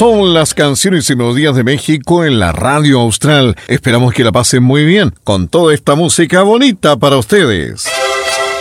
son las canciones y melodías de México en la Radio Austral. Esperamos que la pasen muy bien con toda esta música bonita para ustedes.